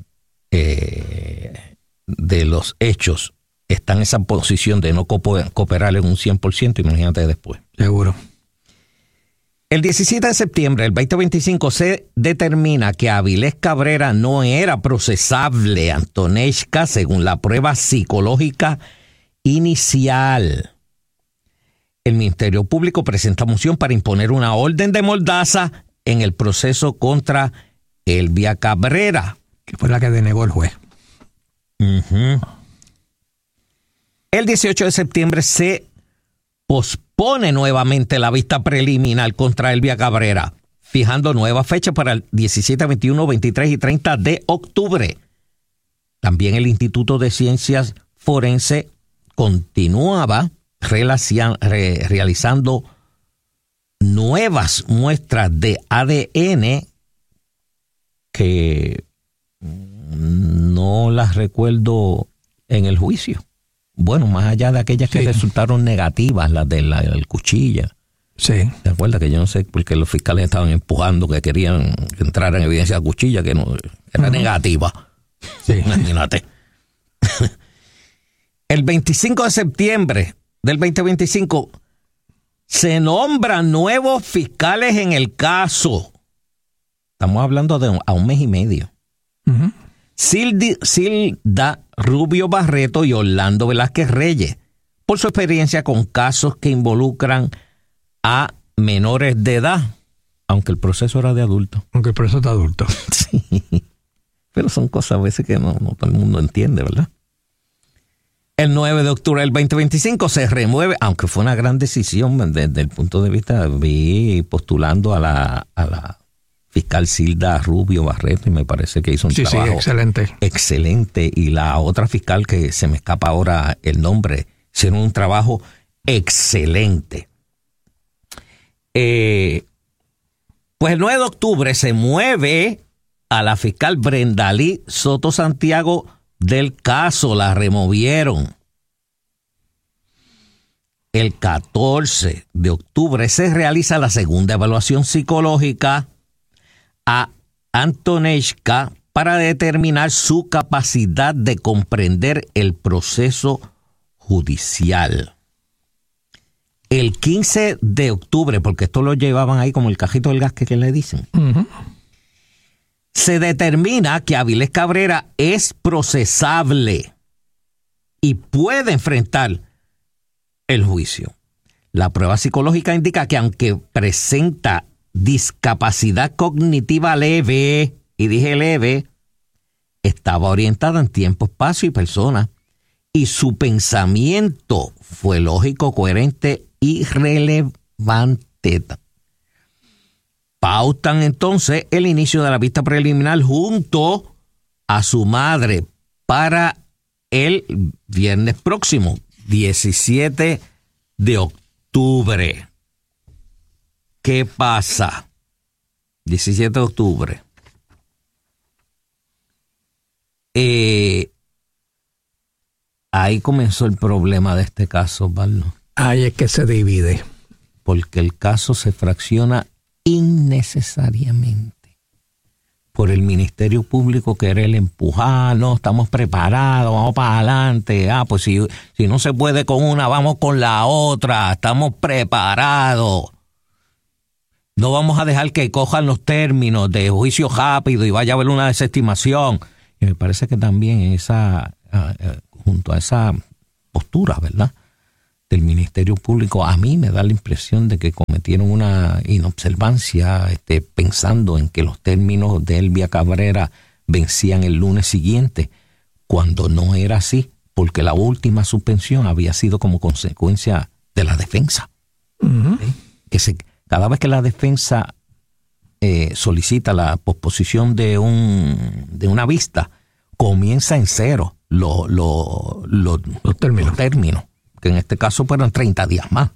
[SPEAKER 12] de los hechos está en esa posición de no cooperar en un 100%, imagínate después.
[SPEAKER 13] Seguro.
[SPEAKER 12] El 17 de septiembre del 2025 se determina que Avilés Cabrera no era procesable Antonesca según la prueba psicológica inicial. El Ministerio Público presenta moción para imponer una orden de mordaza en el proceso contra Elvia Cabrera,
[SPEAKER 13] que fue la que denegó el juez.
[SPEAKER 12] El 18 de septiembre se pospone nuevamente la vista preliminar contra Elvia Cabrera, fijando nueva fecha para el 17, 21, 23 y 30 de octubre. También el Instituto de Ciencias Forense continuaba realizando nuevas muestras de ADN que no las recuerdo en el juicio. Bueno, más allá de aquellas que resultaron negativas, las de la cuchilla.
[SPEAKER 13] Sí.
[SPEAKER 12] ¿Te acuerdas que yo no sé por qué los fiscales estaban empujando que querían que entrara en evidencia la cuchilla, que no era negativa?
[SPEAKER 13] Sí.
[SPEAKER 12] Imagínate. El 25 de septiembre del 2025 se nombran nuevos fiscales en el caso. Estamos hablando de a un mes y medio. Silda Rubio Barreto y Orlando Velázquez Reyes, por su experiencia con casos que involucran a menores de edad, aunque el proceso era de adultos.
[SPEAKER 13] Aunque el proceso es de adultos.
[SPEAKER 12] Sí. Pero son cosas a veces que no todo el mundo entiende, ¿verdad? El 9 de octubre del 2025 se remueve, aunque fue una gran decisión desde el punto de vista, vi postulando a la fiscal Silda Rubio Barreto y me parece que hizo un trabajo excelente. Y la otra fiscal, que se me escapa ahora el nombre, hicieron un trabajo excelente. Pues el 9 de octubre se mueve a la fiscal Brendalí Soto Santiago del caso, la removieron. El 14 de octubre se realiza la segunda evaluación psicológica a Antonesca para determinar su capacidad de comprender el proceso judicial. El 15 de octubre, porque esto lo llevaban ahí como el cajito del gas que le dicen, se determina que Avilés Cabrera es procesable y puede enfrentar el juicio. La prueba psicológica indica que aunque presenta discapacidad cognitiva leve, y dije leve, estaba orientada en tiempo, espacio y persona, y su pensamiento fue lógico, coherente y relevante. Pautan entonces el inicio de la vista preliminar junto a su madre para el viernes próximo, 17 de octubre. ¿Qué pasa? 17 de octubre. Ahí comenzó el problema de este caso, Osvaldo.
[SPEAKER 13] Ahí es que se divide.
[SPEAKER 12] Porque el caso se fracciona innecesariamente. por el Ministerio Público querer empujar, no, estamos preparados, vamos para adelante, pues si no se puede con una, vamos con la otra, estamos preparados. No vamos a dejar que cojan los términos de juicio rápido y vaya a haber una desestimación. Y me parece que también junto a esa postura, ¿verdad?, del Ministerio Público, a mí me da la impresión de que cometieron una inobservancia pensando en que los términos de Elvia Cabrera vencían el lunes siguiente, cuando no era así, porque la última suspensión había sido como consecuencia de la defensa. Uh-huh. Cada vez que la defensa solicita la posposición de una vista, comienza en cero los términos, que en este caso fueron 30 días más.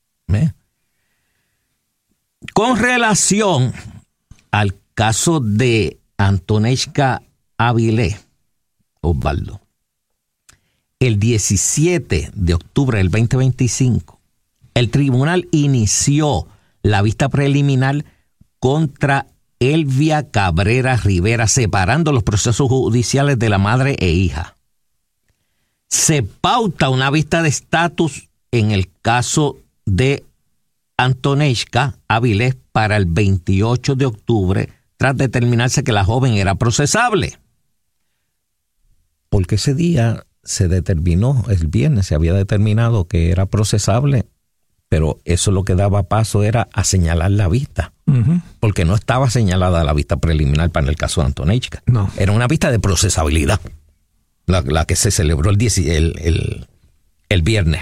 [SPEAKER 12] Con relación al caso de Antonechka Avilés, Osvaldo, el 17 de octubre del 2025, el tribunal inició la vista preliminar contra Elvia Cabrera Rivera, separando los procesos judiciales de la madre e hija. Se pauta una vista de estatus en el caso de Antonechka Avilés para el 28 de octubre, tras determinarse que la joven era procesable. Porque ese día se determinó, el viernes se había determinado que era procesable, pero eso lo que daba paso era a señalar la vista. Uh-huh. Porque no estaba señalada la vista preliminar para el caso de Antonechka. No. Era una vista de procesabilidad. La que se celebró el viernes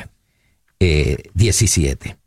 [SPEAKER 12] 17.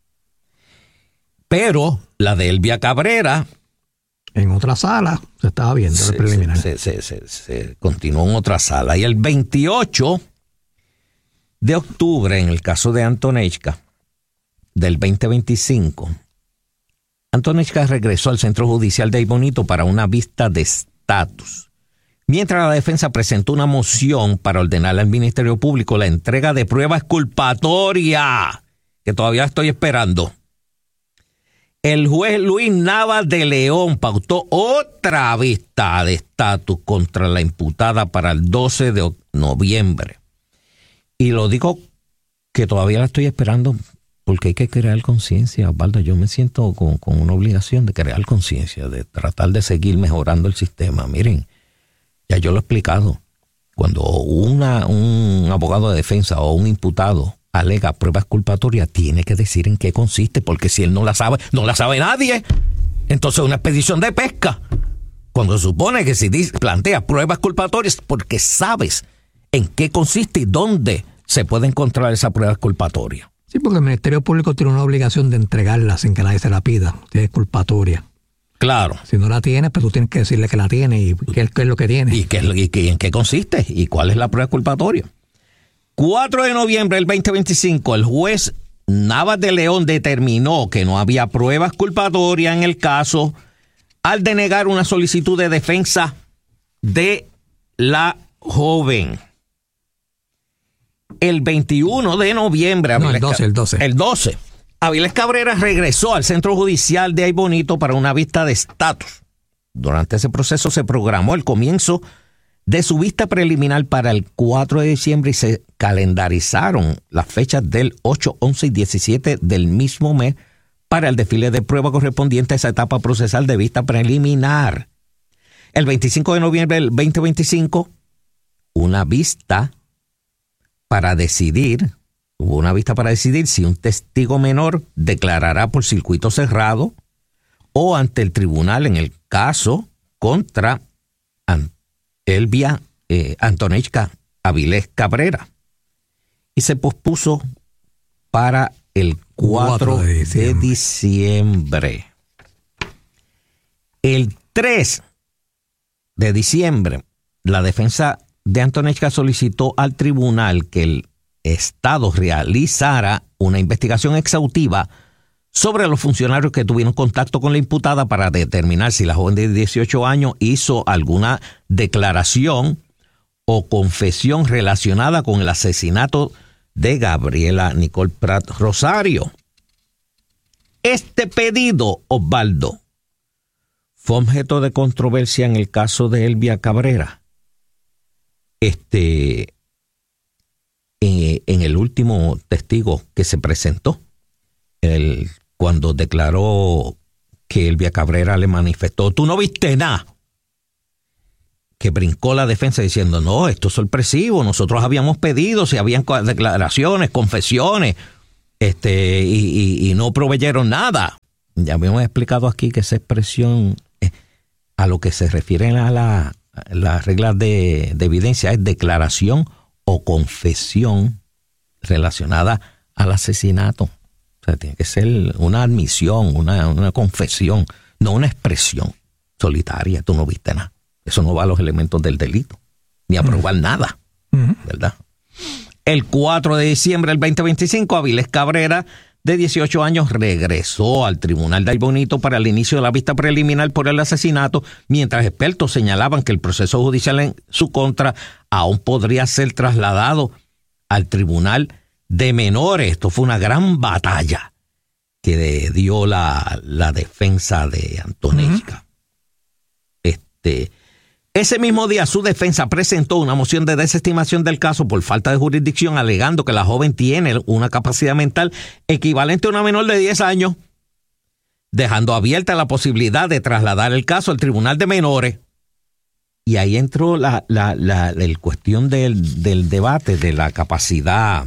[SPEAKER 12] Pero la de Elvia Cabrera,
[SPEAKER 13] en otra sala se estaba viendo el preliminar.
[SPEAKER 12] Se continuó en otra sala. Y el 28 de octubre, en el caso de Antonechka, del 2025, Antonechka regresó al Centro Judicial de Aybonito para una vista de estatus. Mientras la defensa presentó una moción para ordenarle al Ministerio Público la entrega de pruebas exculpatorias, que todavía estoy esperando. El juez Luis Navas de León pautó otra vista de estatus contra la imputada para el 12 de noviembre. Y lo digo que todavía la estoy esperando porque hay que crear conciencia, Osvaldo. Yo me siento con una obligación de crear conciencia, de tratar de seguir mejorando el sistema. Miren, ya yo lo he explicado. Cuando un abogado de defensa o un imputado alega pruebas exculpatorias, tiene que decir en qué consiste, porque si él no la sabe nadie. Entonces una expedición de pesca. Cuando se supone que si plantea pruebas exculpatorias, porque sabes en qué consiste y dónde se puede encontrar esa prueba exculpatoria.
[SPEAKER 13] Sí, porque el Ministerio Público tiene una obligación de entregarla sin que nadie se la pida. Es exculpatoria.
[SPEAKER 12] Claro.
[SPEAKER 13] Si no la tienes, pues tú tienes que decirle que la tiene y qué es lo que tiene.
[SPEAKER 12] Y en qué consiste y cuál es la prueba exculpatoria. 4 de noviembre del 2025, el juez Navas de León determinó que no había pruebas exculpatorias en el caso al denegar una solicitud de defensa de la joven. El 21 de noviembre...
[SPEAKER 13] el 12.
[SPEAKER 12] Avilés Cabrera regresó al Centro Judicial de Aybonito para una vista de estatus. Durante ese proceso se programó el comienzo de su vista preliminar para el 4 de diciembre y se calendarizaron las fechas del 8, 11 y 17 del mismo mes para el desfile de prueba correspondiente a esa etapa procesal de vista preliminar. El 25 de noviembre del 2025, una vista para decidir si un testigo menor declarará por circuito cerrado o ante el tribunal en el caso contra Antonechka Avilés Cabrera. Y se pospuso para el 4 de diciembre. El 3 de diciembre, la defensa de Antonechka solicitó al tribunal que el Estado realizara una investigación exhaustiva sobre los funcionarios que tuvieron contacto con la imputada para determinar si la joven de 18 años hizo alguna declaración o confesión relacionada con el asesinato de Gabriela Nicole Prat Rosario. Este pedido, Osvaldo, fue objeto de controversia en el caso de Elvia Cabrera. En el último testigo que se presentó, cuando declaró que Elvia Cabrera le manifestó, tú no viste nada, que brincó la defensa diciendo, no, esto es sorpresivo, nosotros habíamos pedido, si habían declaraciones, confesiones, y no proveyeron nada. Ya habíamos explicado aquí que esa expresión, a lo que se refiere a las reglas de evidencia, es declaración o confesión relacionada al asesinato. O sea, tiene que ser una admisión, una confesión, no una expresión solitaria. Tú no viste nada. Eso no va a los elementos del delito, ni a probar nada, ¿verdad? El 4 de diciembre del 2025, Avilés Cabrera, de 18 años, regresó al tribunal de Aybonito para el inicio de la vista preliminar por el asesinato, mientras expertos señalaban que el proceso judicial en su contra aún podría ser trasladado al tribunal de menores. Esto fue una gran batalla que dio la defensa de Antonechka. Ese mismo día su defensa presentó una moción de desestimación del caso por falta de jurisdicción, alegando que la joven tiene una capacidad mental equivalente a una menor de 10 años, dejando abierta la posibilidad de trasladar el caso al tribunal de menores. Y ahí entró la cuestión del debate de la capacidad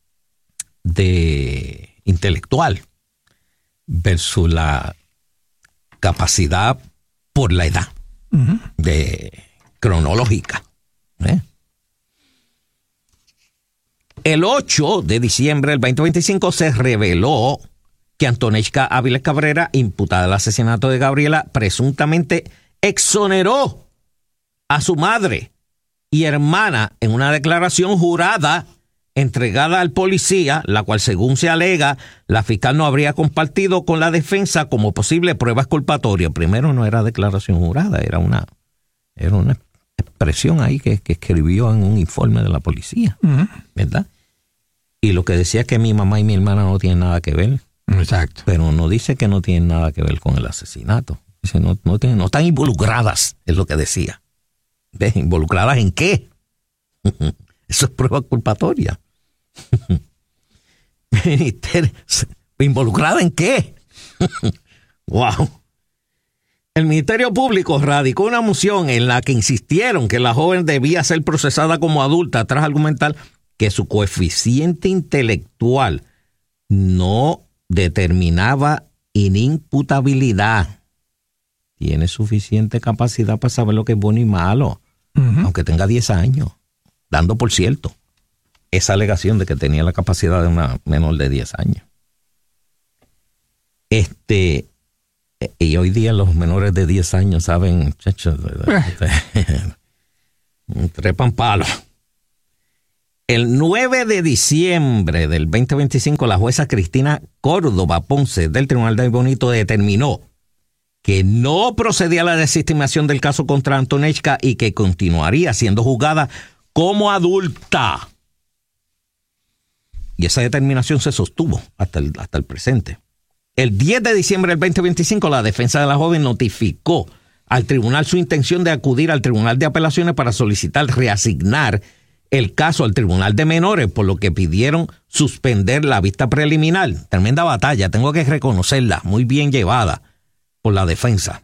[SPEAKER 12] intelectual versus la capacidad por la edad. Cronológica. El 8 de diciembre del 2025 se reveló que Antonechka Avilés Cabrera, imputada del asesinato de Gabriela, presuntamente exoneró a su madre y hermana en una declaración jurada entregada al policía, la cual, según se alega, la fiscal no habría compartido con la defensa como posible prueba exculpatoria. Primero, no era declaración jurada, era una expresión ahí que escribió en un informe de la policía, ¿verdad? Y lo que decía es que mi mamá y mi hermana no tienen nada que ver.
[SPEAKER 13] Exacto.
[SPEAKER 12] Pero no dice que no tienen nada que ver con el asesinato. Dice, no están involucradas, es lo que decía. ¿Ves? ¿Involucradas en qué? Eso es prueba exculpatoria. ¿Involucrada en qué? Wow. El Ministerio Público radicó una moción en la que insistieron que la joven debía ser procesada como adulta tras argumentar que su coeficiente intelectual no determinaba inimputabilidad. Tiene suficiente capacidad para saber lo que es bueno y malo, aunque tenga 10 años, dando por cierto esa alegación de que tenía la capacidad de una menor de 10 años. Y hoy día los menores de 10 años saben, muchachos, trepan palos. El 9 de diciembre del 2025, la jueza Cristina Córdoba Ponce del Tribunal de Aybonito determinó que no procedía a la desestimación del caso contra Antonechka y que continuaría siendo juzgada como adulta. Y esa determinación se sostuvo hasta el presente. El 10 de diciembre del 2025, la defensa de la joven notificó al tribunal su intención de acudir al Tribunal de Apelaciones para solicitar reasignar el caso al Tribunal de Menores, por lo que pidieron suspender la vista preliminar. Tremenda batalla, tengo que reconocerla, muy bien llevada por la defensa.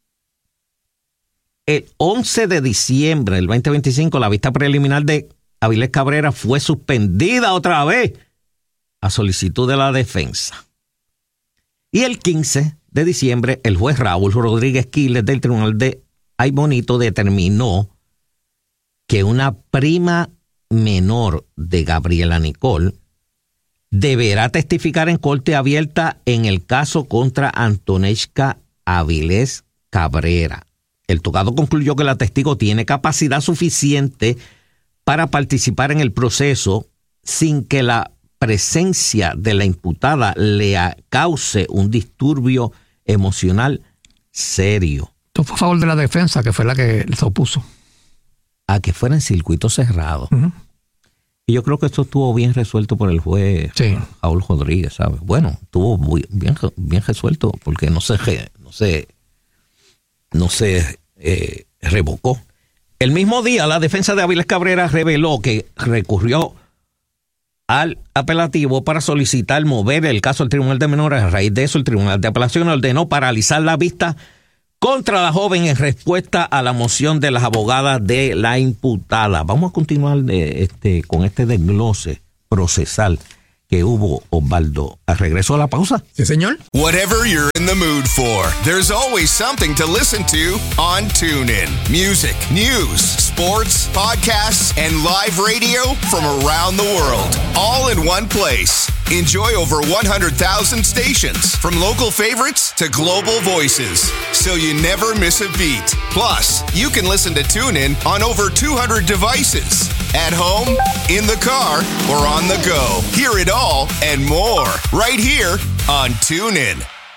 [SPEAKER 12] El 11 de diciembre del 2025, la vista preliminar de Avilés Cabrera fue suspendida otra vez a solicitud de la defensa. Y el 15 de diciembre, el juez Raúl Rodríguez Quiles del Tribunal de Aybonito determinó que una prima menor de Gabriela Nicole deberá testificar en corte abierta en el caso contra Antonechka Avilés Cabrera. El togado concluyó que la testigo tiene capacidad suficiente para participar en el proceso sin que la presencia de la imputada le cause un disturbio emocional serio.
[SPEAKER 13] Esto fue a favor de la defensa, que fue la que se opuso.
[SPEAKER 12] A que fuera en circuito cerrado. Y yo creo que esto estuvo bien resuelto por el juez Raúl Rodríguez, ¿sabes? Bueno, estuvo muy bien resuelto porque no se no se revocó. El mismo día, la defensa de Avilés Cabrera reveló que recurrió al apelativo para solicitar mover el caso al Tribunal de Menores. A raíz de eso, el Tribunal de Apelación ordenó paralizar la vista contra la joven en respuesta a la moción de las abogadas de la imputada. Vamos a continuar con este desglose procesal que hubo, Osvaldo. ¿Al regreso a la pausa?
[SPEAKER 13] Sí, señor.
[SPEAKER 14] Whatever you're in the mood for, there's always something to listen to on TuneIn. Music, news, sports, podcasts, and live radio from around the world, all in one place. Enjoy over 100,000 stations, from local favorites to global voices, so you never miss a beat. Plus, you can listen to TuneIn on over 200 devices, at home, in the car, or on the go. Hear it all and more right here on TuneIn.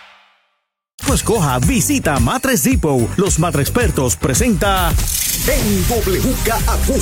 [SPEAKER 3] Escoja, visita Mattress Depot. Los Mattrexpertos presenta en WKAQ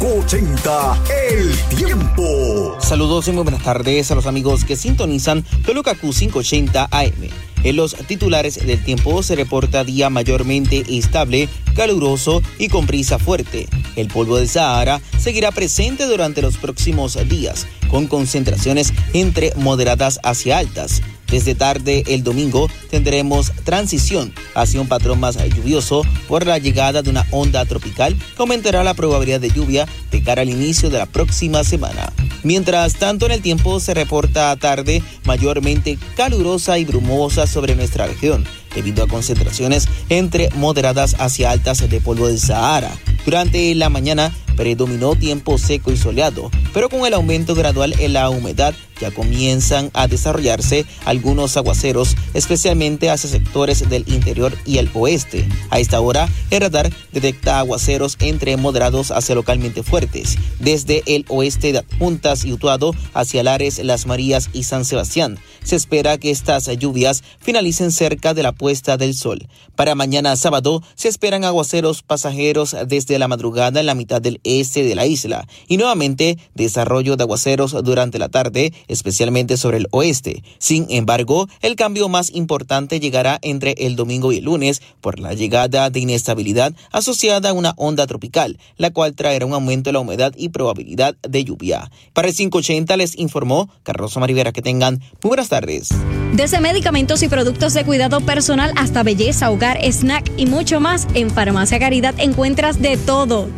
[SPEAKER 3] 580 El Tiempo.
[SPEAKER 15] Saludos y muy buenas tardes a los amigos que sintonizan WKAQ 580 AM. En los titulares del tiempo se reporta día mayormente estable, caluroso y con brisa fuerte. El polvo del Sahara seguirá presente durante los próximos días, con concentraciones entre moderadas hacia altas. Desde tarde el domingo tendremos transición hacia un patrón más lluvioso por la llegada de una onda tropical que aumentará la probabilidad de lluvia de cara al inicio de la próxima semana. Mientras tanto, en el tiempo se reporta tarde mayormente calurosa y brumosa sobre nuestra región, debido a concentraciones entre moderadas hacia altas de polvo del Sahara. Durante la mañana predominó tiempo seco y soleado, pero con el aumento gradual en la humedad ya comienzan a desarrollarse algunos aguaceros, especialmente hacia sectores del interior y el oeste. A esta hora, el radar detecta aguaceros entre moderados hacia localmente fuertes, desde el oeste de Adjuntas y Utuado hacia Lares, Las Marías y San Sebastián. Se espera que estas lluvias finalicen cerca de la puesta del sol. Para mañana sábado, se esperan aguaceros pasajeros desde la madrugada en la mitad del este de la isla y nuevamente desarrollo de aguaceros durante la tarde, especialmente sobre el oeste. Sin embargo, el cambio más importante llegará entre el domingo y el lunes por la llegada de inestabilidad asociada a una onda tropical, la cual traerá un aumento en la humedad y probabilidad de lluvia. Para el 580 les informó Carlos Omar Rivera. Que tengan muy buenas tardes.
[SPEAKER 16] Desde medicamentos y productos de cuidado personal hasta belleza, hogar, snack y mucho más, en Farmacia Caridad encuentras de todo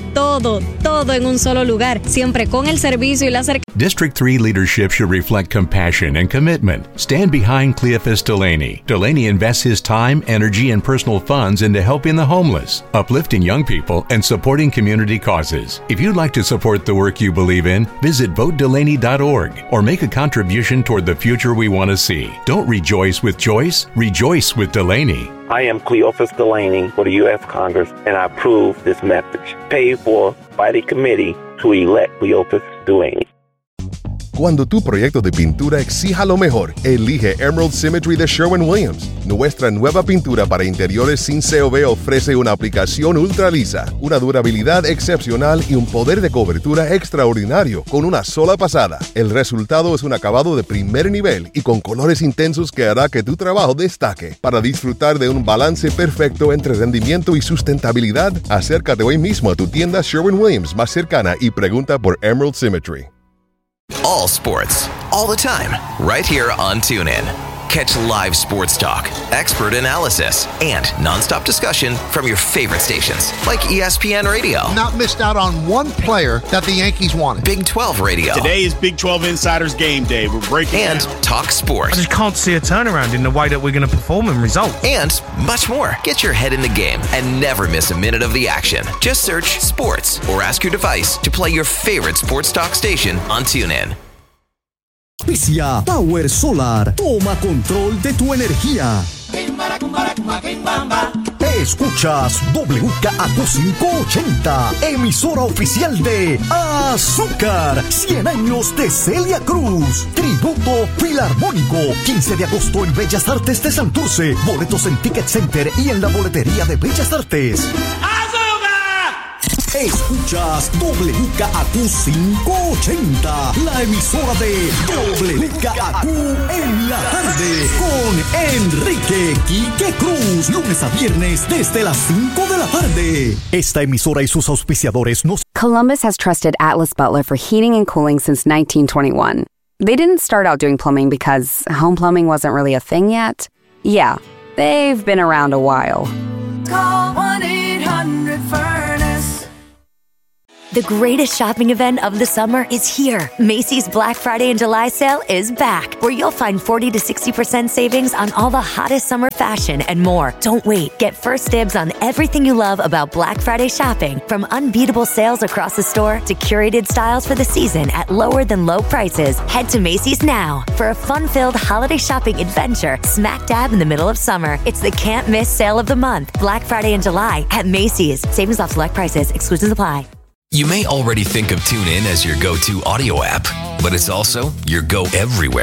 [SPEAKER 16] en un solo lugar, siempre con el servicio y la cercanía.
[SPEAKER 17] District 3 leadership should reflect compassion and commitment. Stand behind Cleophas Delaney. Delaney invests his time, energy, and personal funds into helping the homeless, uplifting young people, and supporting community causes. If you'd like to support the work you believe in, visit votedelaney.org or make a contribution toward the future we want to see. Don't rejoice with Joyce, rejoice with Delaney.
[SPEAKER 18] I am Cleophas Delaney for the U.S. Congress, and I approve this message. Paid for by the committee to elect Cleophas Delaney.
[SPEAKER 19] Cuando tu proyecto de pintura exija lo mejor, elige Emerald Symmetry de Sherwin-Williams. Nuestra nueva pintura para interiores sin COV ofrece una aplicación ultra lisa, una durabilidad excepcional y un poder de cobertura extraordinario con una sola pasada. El resultado es un acabado de primer nivel y con colores intensos que hará que tu trabajo destaque. Para disfrutar de un balance perfecto entre rendimiento y sustentabilidad, acércate hoy mismo a tu tienda Sherwin-Williams más cercana y pregunta por Emerald Symmetry.
[SPEAKER 20] All sports, all the time, right here on TuneIn. Catch live sports talk, expert analysis, and nonstop discussion from your favorite stations, like ESPN Radio.
[SPEAKER 21] Not missed out on one player that the Yankees wanted.
[SPEAKER 20] Big 12 Radio.
[SPEAKER 22] Today is Big 12 Insiders Game Day. We're breaking
[SPEAKER 20] and
[SPEAKER 22] down.
[SPEAKER 20] Talk sports.
[SPEAKER 23] I just can't see a turnaround in the way that we're going to perform and result.
[SPEAKER 20] And much more. Get your head in the game and never miss a minute of the action. Just search sports or ask your device to play your favorite sports talk station on TuneIn.
[SPEAKER 3] Auspicia Power Solar. Toma control de tu energía. Escuchas WKAQ 580, emisora oficial de Azúcar. 100 años de Celia Cruz. Tributo Filarmónico. 15 de agosto en Bellas Artes de Santurce. Boletos en Ticket Center y en la boletería de Bellas Artes. Escuchas WKAQ 580, la emisora de WKAQ en la tarde, con Enrique Quique Cruz, lunes a viernes desde las 5 de la tarde. Esta emisora y sus auspiciadores nos...
[SPEAKER 1] Columbus has trusted Atlas Butler for heating and cooling since 1921. They didn't start out doing plumbing because home plumbing wasn't really a thing yet. Yeah, they've been around a while.
[SPEAKER 2] Call 1-800-FURNACE.
[SPEAKER 4] The greatest shopping event of the summer is here. Macy's Black Friday and July sale is back, where you'll find 40 to 60% savings on all the hottest summer fashion and more. Don't wait. Get first dibs on everything you love about Black Friday shopping, from unbeatable sales across the store to curated styles for the season at lower than low prices. Head to Macy's now for a fun-filled holiday shopping adventure smack dab in the middle of summer. It's the can't miss sale of the month, Black Friday and July at Macy's. Savings off select prices. Exclusions apply.
[SPEAKER 20] You may already think of TuneIn as your go-to audio app, but it's also your go everywhere